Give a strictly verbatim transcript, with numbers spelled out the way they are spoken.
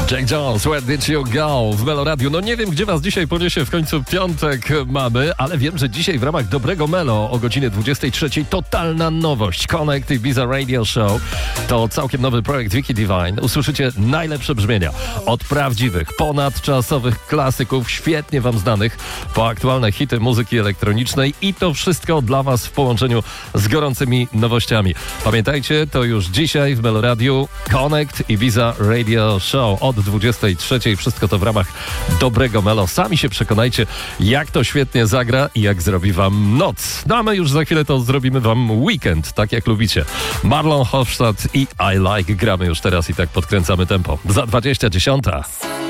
Jack Jones, Where Did You Go w Melo Radio. No nie wiem, gdzie was dzisiaj poniesie, w końcu piątek mamy, ale wiem, że dzisiaj w ramach Dobrego Melo o godzinie dwudziestej trzeciej totalna nowość. Connect Ibiza Radio Show to całkiem nowy projekt Wiki Divine. Usłyszycie najlepsze brzmienia od prawdziwych, ponadczasowych klasyków, świetnie wam znanych, po aktualne hity muzyki elektronicznej i to wszystko dla was w połączeniu z gorącymi nowościami. Pamiętajcie, to już dzisiaj w Melo Radio Connect Ibiza Radio Show od dwudziestej trzeciej. Wszystko to w ramach Dobrego Melo. Sami się przekonajcie, jak to świetnie zagra i jak zrobi wam noc. No a my już za chwilę to zrobimy wam weekend, tak jak lubicie. Marlon Hofstadt i I Like gramy już teraz i tak podkręcamy tempo. Za dwadzieścia dziesiąta.